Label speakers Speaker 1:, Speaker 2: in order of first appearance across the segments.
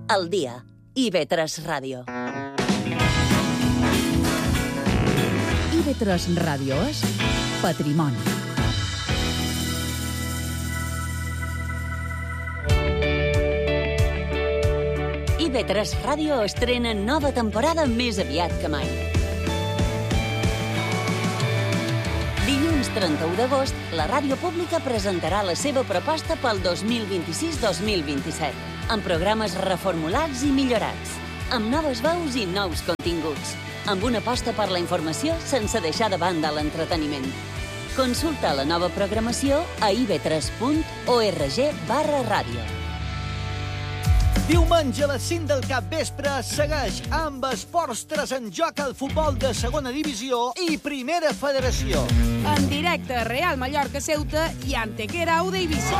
Speaker 1: Al dia. IB3 Ràdio.
Speaker 2: IB3 Ràdio és patrimoni.
Speaker 1: IB3 Ràdio estrena nova temporada més aviat que mai. Dilluns 31 d'agost, la ràdio pública presentarà la seva proposta pel 2026-2027, amb programes reformulats i millorats, amb noves veus i nous continguts, amb una aposta per la informació sense deixar de banda l'entreteniment. Consulta la nova programació a ib3.org/ràdio.
Speaker 3: Diumenge a les 5 del capvespre segueix amb Esports 3 en joc al futbol de segona divisió i primera federació.
Speaker 4: En directe, Real Mallorca Ceuta i Antequera Aude Eivissa.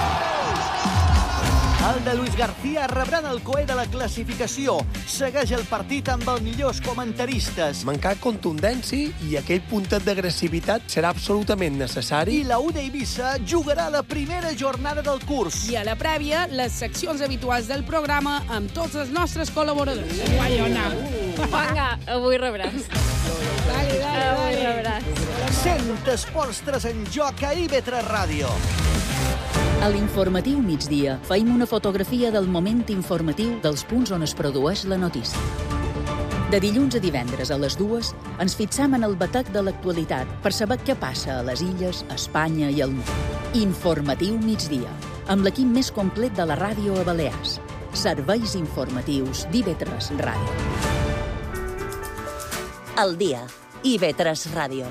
Speaker 3: El de Luis García rebran el coet de la classificació. Segueix el partit amb els millors comentaristes.
Speaker 5: Mancar contundència i aquell puntet d'agressivitat serà absolutament necessari.
Speaker 3: I la Aude Eivissa jugarà la primera jornada del curs.
Speaker 4: I a la prèvia, les seccions habituals del programa amb tots els nostres col·laboradors. Guaiona.
Speaker 6: Vinga, avui rebràs.
Speaker 4: Dale.
Speaker 6: Avui rebràs.
Speaker 3: Sent Esports 3 en joc a IB3 Ràdio.
Speaker 2: A l'informatiu migdia feim una fotografia del moment informatiu dels punts on es produeix la notícia. De dilluns a divendres a les 2 ens fixam en el batec de l'actualitat per saber què passa a les illes, a Espanya i al món. Informatiu migdia, amb l'equip més complet de la ràdio a Balears. Serveis informatius d'IB3 Ràdio.
Speaker 1: Al dia. IB3 Ràdio.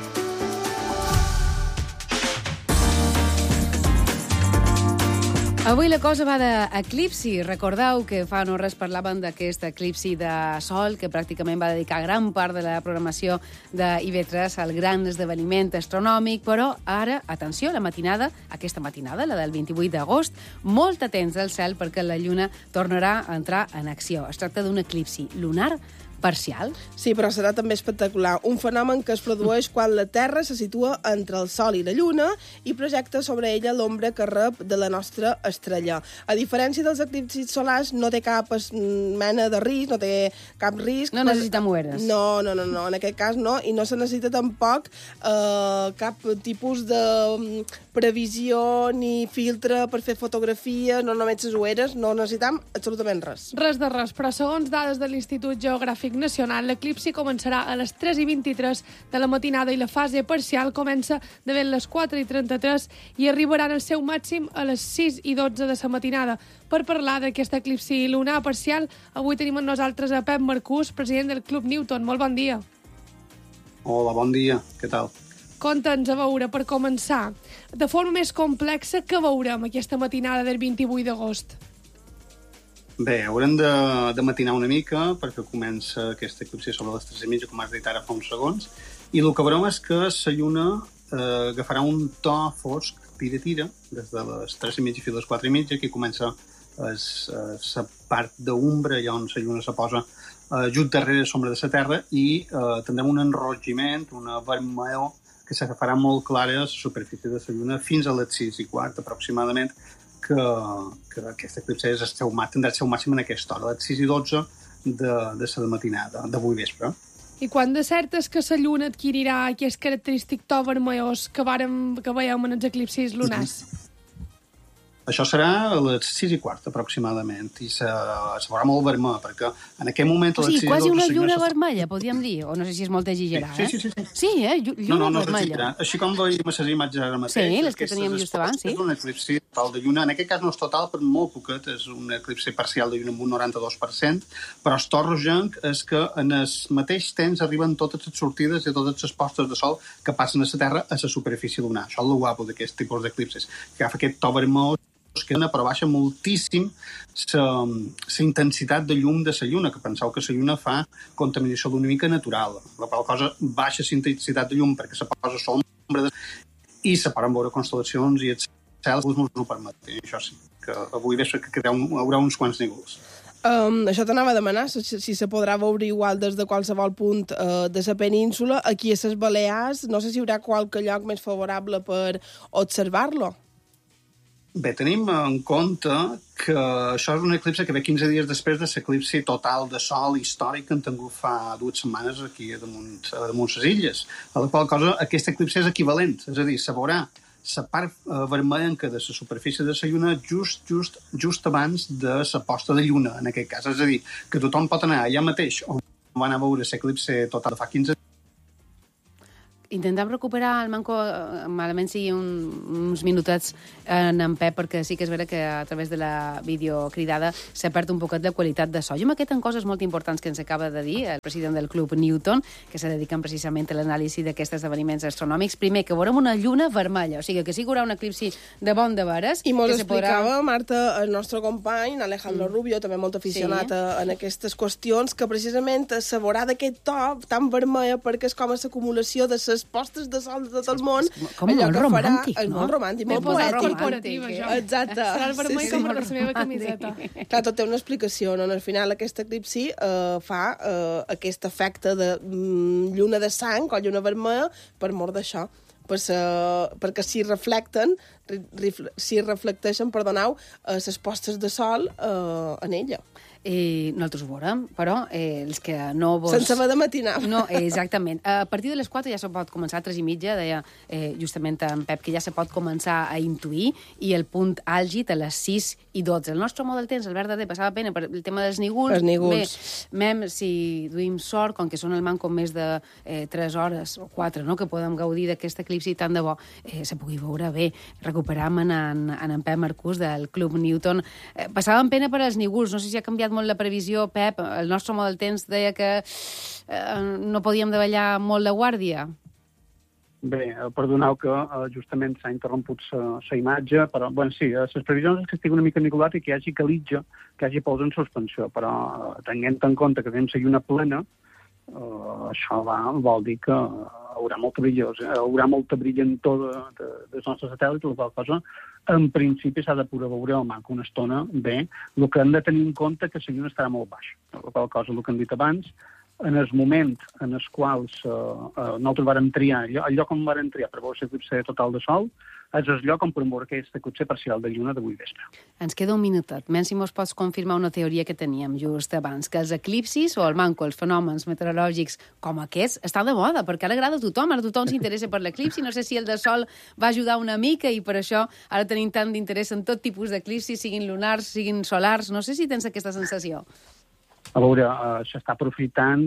Speaker 7: Avui la cosa va d'eclipsi. Recordeu que fa no res parlàvem d'aquest eclipsi de sol que pràcticament va dedicar gran part de la programació de IB3 al gran esdeveniment astronòmic, però ara, atenció, aquesta matinada, la del 28 d'agost, molt atents al cel perquè la lluna tornarà a entrar en acció. Es tracta d'un eclipsi lunar parcial.
Speaker 8: Sí, però serà també espectacular. Un fenomen que es produeix quan la Terra se situa entre el Sol i la Lluna i projecta sobre ella l'ombra que rep de la nostra estrella. A diferència dels eclipsis solars, no té cap mena de risc, no té cap risc.
Speaker 7: No necessita moeres.
Speaker 8: No, en aquest cas no, i no se necessita tampoc cap tipus de previsió ni filtre per fer fotografies, no només les ulleres, no necessitam absolutament res.
Speaker 6: Res de res, però segons dades de l'Institut Geogràfic Nacional, l'eclipsi començarà a les 3:23 de la matinada i la fase parcial comença de ben les 4:33 i arribarà al seu màxim a les 6:12 de la matinada. Per parlar d'aquest eclipsi lunar parcial, avui tenim amb nosaltres a Pep Marcús, president del Club Newton. Molt bon dia.
Speaker 9: Hola, bon dia. Què tal?
Speaker 6: Conta'ns, a veure, per començar, de forma més complexa, què veurem aquesta matinada del 28 d'agost?
Speaker 9: Bé, haurem de matinar una mica perquè comença aquesta eclipsi sobre les 3:30, com has dit ara fa uns segons, i el que veurem és que la lluna agafarà un to fosc, tira, des de les 3:30 fins a les 4:30, que comença la part d'ombra, allà on la lluna se posa just darrere l'ombra de la Terra, i tindrem un enrogiment, una vermellor, que s'agafarà molt clara a la superfície de la lluna fins a les 6:15 aproximadament, que aquesta eclipsi tindrà el seu màxim en aquesta hora, a les 6:12 de la matinada, d'avui vespre.
Speaker 6: I quan de cert és que la lluna adquirirà aquest característic to vermellós que veiem en els eclipsis lunars?
Speaker 9: Això serà a les 6:15 aproximadament, i se veurà molt vermell, perquè en aquell moment...
Speaker 7: O sigui, quasi una lluna vermella, podríem dir, o no sé si és molt exagerat,
Speaker 9: Sí.
Speaker 7: Sí, lluna vermella.
Speaker 9: Així com veiem les imatges ara mateix.
Speaker 7: Sí, les que teníem just abans, sí.
Speaker 9: És un eclipsi total de lluna, en aquest cas no és total, però molt poquet, és un eclipsi parcial de lluna amb un 92%, però el to rogenc és que en el mateix temps arriben totes les sortides i totes les postes de sol que passen a la Terra a la superfície lunar. Això és el guapo d'aquest tipus d'eclipsis, que agafa aquest to vermell, però baixa moltíssim la intensitat de llum de la lluna, que penseu que la lluna fa contaminació lumínica natural. La qual cosa baixa la intensitat de llum perquè se posa sombra i se poden veure constel·lacions i els cels no ho permeten. Això sí, que avui vespre que haurà uns quants nívols.
Speaker 8: Això t'anava a demanar, si se podrà veure igual des de qualsevol punt de la península. Aquí a les Balears, no sé si hi haurà qualque lloc més favorable per observar-lo.
Speaker 9: Bé, tenim en compte que això és un eclipse que ve 15 dies després de l'eclipsi total de sol històric que han tingut fa 2 setmanes aquí a damunt les illes. A la qual cosa aquest eclipse és equivalent, és a dir, se veurà la part vermellenca de la superfície de la lluna just abans de la posta de lluna, en aquest cas. És a dir, que tothom pot anar allà mateix on va anar a veure l'eclipse total de fa 15 dies.
Speaker 7: Intentem recuperar el Manco, malament sigui uns minutets en Pep, perquè sí que és vera que a través de la videocridada s'ha perd un poquet de qualitat de so. Jo me queden coses molt importants que ens acaba de dir el president del Club Newton, que se dediquen precisament a l'anàlisi d'aquests esdeveniments astronòmics. Primer, que veurem una lluna vermella, o sigui, que sí que hi haurà un eclipsi de bon de veres.
Speaker 8: I molt explicava, Marta, el nostre company, Alejandro Rubio, també molt aficionat en aquestes qüestions, que precisament se veurà d'aquest to tan vermella perquè és com a l'acumulació de les postes de sol de tot el món.
Speaker 7: Com molt romàntic,
Speaker 8: no? És molt romàntic, molt
Speaker 6: poètic.
Speaker 8: Exacte.
Speaker 6: Serà el vermell com la meva camiseta.
Speaker 8: Clar, tot té una explicació, no? Al final aquest eclipsi fa aquest efecte de lluna de sang o lluna vermella per mort d'això. Perquè s'hi reflecteixen, les postes de sol en ella.
Speaker 7: Nosaltres ho veurem, però els que no vos...
Speaker 8: Sense haver de matinar.
Speaker 7: No, exactament. A partir de les 4 ja se pot començar a 3:30, deia justament en Pep, que ja se pot començar a intuir, i el punt àlgid a les 6:12. El nostre mode del temps, Albert Darder, passava pena per el tema dels nígols.
Speaker 8: Els nígols.
Speaker 7: Bé, si duim sort, com que són el manco més de 3 hores o 4, no?, que podem gaudir d'aquest eclipsi tant de bo, se pugui veure bé. Recuperam en Pep Marcús del Club Newton. Passàvem pena per als nígols, no sé si ha canviat molt la previsió, Pep. El nostre mode del temps deia que no podíem davallar molt la guàrdia.
Speaker 10: Bé, perdoneu que justament s'ha interromput la imatge, però, bueno, sí, les previsions és que estigui una mica nicolat i que hi hagi calitja, que hi hagi pols en suspensió, però tenint en compte que tenim la lluna plena, això vol dir que haurà molta brillantor dels nostres satèl·lits, la qual cosa, en principi, s'ha de poder veure el manco una estona bé. El que hem de tenir en compte que la lluna estarà molt baixa. La qual cosa, el que hem dit abans, en el moment en els quals nosaltres vàrem triar, el lloc on vàrem triar per veure l'eclipse total de sol, és el lloc on podem veure aquest eclipse parcial de lluna d'avui vespre.
Speaker 7: Ens queda un minutet. Menys si mos pots confirmar una teoria que teníem just abans, que els eclipsis o el manco, els fenòmens meteorològics com aquests, estan de moda, perquè ara agrada a tothom, ara tothom s'interessa per l'eclipsi, no sé si el de sol va ajudar una mica i per això ara tenim tant d'interès en tot tipus d'eclipsis, siguin lunars, siguin solars, no sé si tens aquesta sensació.
Speaker 10: A veure, s'està aprofitant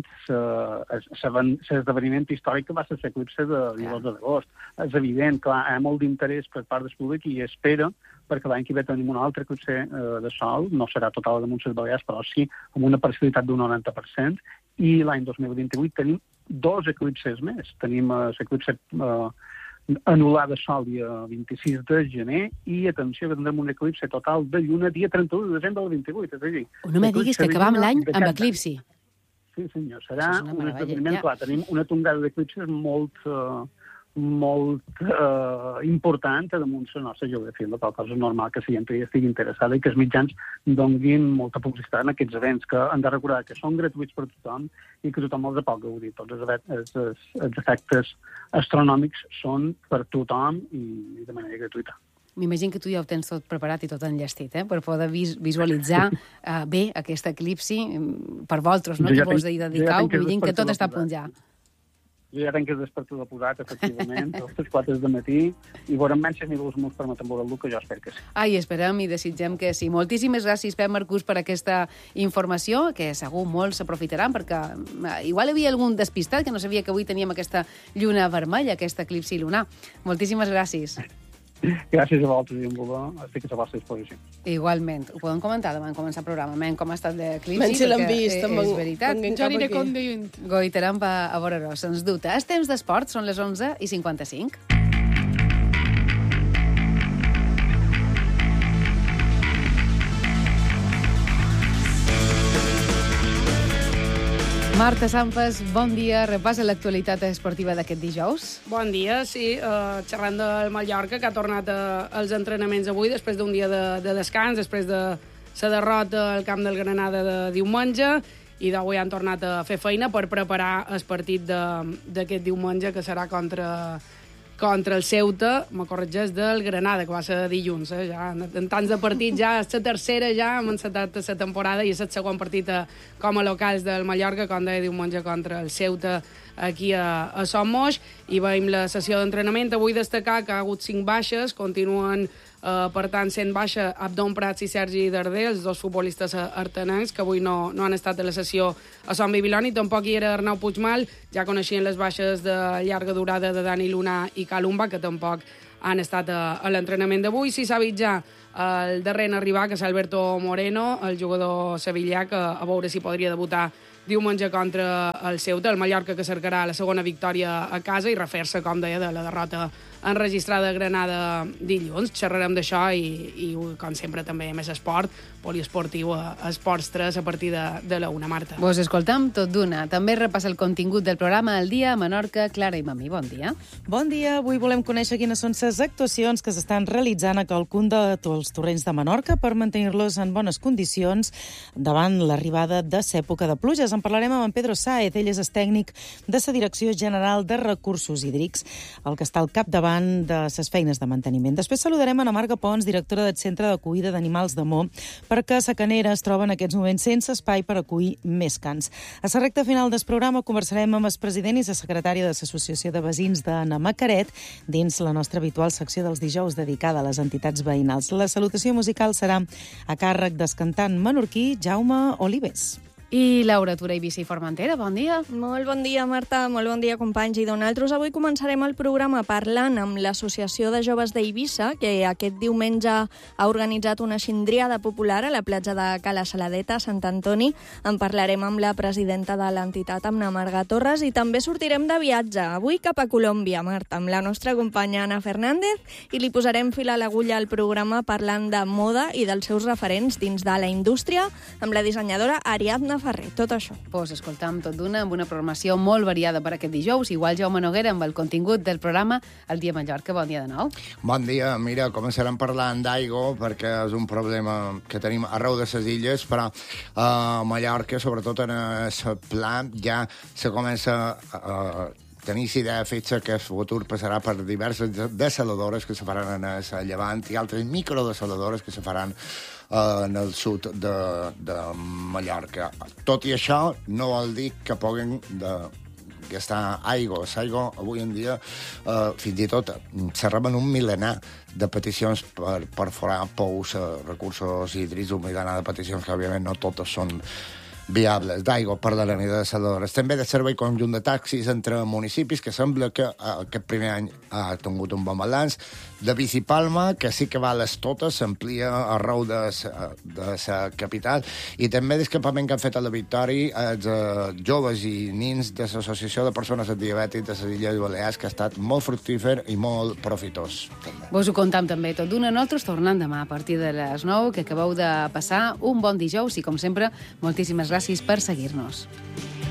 Speaker 10: l'esdeveniment històric que va ser l'eclipse de 12 d'agost. És evident, clar, hi ha molt d'interès per part del públic i espera, perquè l'any que ve tenim un altre eclipse de sol, no serà total damunt les Balears, però sí amb una parcialitat d'un 90%, i l'any 2028 tenim 2 eclipses més. Tenim l'eclipse anul·lar de sol dia 26 de gener i, atenció, que tindrem un eclipse total de lluna dia 31 de desembre del 28. És a dir,
Speaker 7: no me diguis que acabam l'any amb eclipsi.
Speaker 10: Sí, senyor. Serà un esdeveniment, clar, tenim una tongada d'eclipses molt important damunt la nostra geografia, la qual cosa és normal que la gent estigui interessada i que els mitjans donguin molta publicitat en aquests events, que han de recordar que són gratuïts per tothom i que tothom els pot gaudir. Tots els efectes astronòmics són per tothom i de manera gratuïta.
Speaker 7: M'imagino que tu ja ho tens tot preparat i tot enllestit, per poder visualitzar bé aquest eclipsi per vosaltres, no? Que vos dediqueu, m'imagino que tot està a punt ja.
Speaker 10: Jo ja tenc el despertador posat, efectivament, a les 4 de matí, i veurem menys si els meus permeten veure-lo, que jo espero que sí.
Speaker 7: Ai, esperem i desitgem que sí. Moltíssimes gràcies, Pep Marcús, per aquesta informació, que segur molts s'aprofitaran, perquè igual hi havia algun despistat que no sabia que avui teníem aquesta lluna vermella, aquest eclipsi lunar. Moltíssimes gràcies.
Speaker 10: Gràcies a vosaltres i en voler, estic a la vostra disposició.
Speaker 7: Igualment. Ho podem comentar demà en començar el programa, com ha estat l'eclipsi,
Speaker 8: menys si l'hem vist,
Speaker 7: és veritat.
Speaker 6: Jo aniré conduint.
Speaker 7: Goitarem a veure-ho, sens dubte. És temps d'esport, són les 11:55. Marta Sampas, bon dia. Repassa l'actualitat esportiva d'aquest dijous.
Speaker 4: Bon dia, sí. Xerrant del Mallorca, que ha tornat als entrenaments avui, després d'un dia de descans, després de la derrota al camp del Granada de diumenge, i d'avui han tornat a fer feina per preparar el partit d'aquest diumenge, que serà contra contra el Ceuta, me corregeix, del Granada, que va ser dilluns. Ja, en tants de partits, ja és la tercera, ja hem encetat la temporada, i és el segon partit com a locals del Mallorca, com deia, diumenge contra el Ceuta, aquí a Son Moix, i veiem la sessió d'entrenament. Vull destacar que ha hagut 5 baixes, continuen per tant, sent baixa Abdon Prats i Sergi Darder, els dos futbolistes artenencs, que avui no han estat a la sessió a Son Bibiloni. Tampoc hi era Arnau Puigmal, ja coneixien les baixes de llarga durada de Dani Luna i Calumba, que tampoc han estat a l'entrenament d'avui. Sí s'ha vist ja el darrer en arribar, que és Alberto Moreno, el jugador sevillà, que a veure si podria debutar diumenge contra el Ceuta, el Mallorca, que cercarà la segona victòria a casa i refer-se, com deia, de la derrota enregistrada a Granada dilluns. Xerrarem d'això i, com sempre, també més esport, poliesportiu a Esports 3 a partir de la 1, Marta.
Speaker 7: Vos escoltam tot d'una. També repassa el contingut del programa El Dia a Menorca. Clara i Mamí, bon dia.
Speaker 11: Bon dia. Avui volem conèixer quines són les actuacions que s'estan realitzant a qualcun dels torrents de Menorca per mantenir-los en bones condicions davant l'arribada de l'època de pluges. En parlarem amb en Pedro Sáez. Ell és el tècnic de la Direcció General de Recursos Hídrics, el que està al capdavant de les feines de manteniment. Després saludarem a Marga Pons, directora del Centre d'Acollida d'Animals de Mo, perquè a Canera es troba en aquests moments sense espai per acollir més cans. A la recta final del programa conversarem amb el president i la secretària de l'Associació de Veïns de Namacaret dins la nostra habitual secció dels dijous dedicada a les entitats veïnals. La salutació musical serà a càrrec del cantant menorquí Jaume Olives.
Speaker 7: I Laura Tura, Eivissa i Formentera, bon dia.
Speaker 12: Molt bon dia, Marta, molt bon dia, companys. I nosaltres avui començarem el programa parlant amb l'Associació de Joves d'Eivissa, que aquest diumenge ha organitzat una xindriada popular a la platja de Cala Saladeta, a Sant Antoni. En parlarem amb la presidenta de l'entitat, amb la Marga Torres, i també sortirem de viatge, avui cap a Colòmbia, Marta, amb la nostra companya Ana Fernández, i li posarem fil a l'agulla al programa parlant de moda i dels seus referents dins de la indústria, amb la dissenyadora Ariadna Ferrer, tot això.
Speaker 7: Pues escoltam tot d'una, amb una programació molt variada per aquest dijous, igual Jaume Noguera amb el contingut del programa El Dia a Mallorca. Bon dia de nou.
Speaker 13: Bon dia. Mira, començarem parlant d'aigua, perquè és un problema que tenim arreu de les illes, però a Mallorca, sobretot en el pla, ja se comença a tenir idea feta que el futur passarà per diverses desaladores que se faran en el Llevant i altres microdesaladores que se faran en el sud de Mallorca. Tot i això, no vol dir que puguen gastar aigua. L'aigua, avui en dia, fins i tot, se reben un milenar de peticions per perforar pous, recursos hídrics, un milenar de peticions que, òbviament, no totes són viables d'aigua per la línia de desaladores. També de servei conjunt de taxis entre municipis, que sembla que aquest primer any ha tingut un bon balanç. De Bicipalma, que sí que va a les totes, s'amplia arreu de la capital. I també l'escapament que han fet a la Victòria els joves i nins de l'Associació de Persones amb Diabetis de les Illes Balears, que ha estat molt fructífer i molt profitós. També.
Speaker 7: Vos ho contam també tot d'una. Nosaltres tornant demà a partir de les 9, que acabeu de passar un bon dijous i, com sempre, moltíssimes gràcies per seguir-nos.